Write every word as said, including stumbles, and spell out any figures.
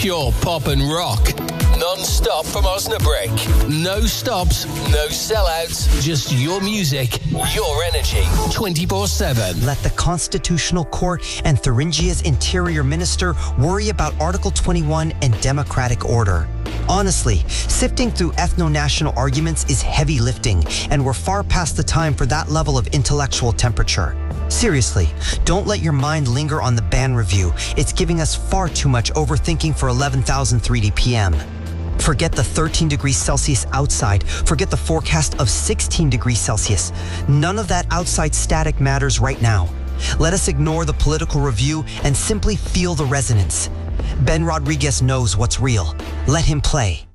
Pure pop and rock. Non-stop from Osnabrück. No stops, no sellouts. Just your music, your energy. twenty-four seven. Let the Constitutional Court and Thuringia's Interior Minister worry about Article twenty-one and democratic order. Honestly, sifting through ethno-national arguments is heavy lifting, and we're far past the time for that level of intellectual temperature. Seriously, don't let your mind linger on the ban review. It's giving us far too much overthinking for eleven thousand three D P M. Forget the thirteen degrees Celsius outside. Forget the forecast of sixteen degrees Celsius. None of that outside static matters right now. Let us ignore the political review and simply feel the resonance. Ben Rodriguez knows what's real. Let him play.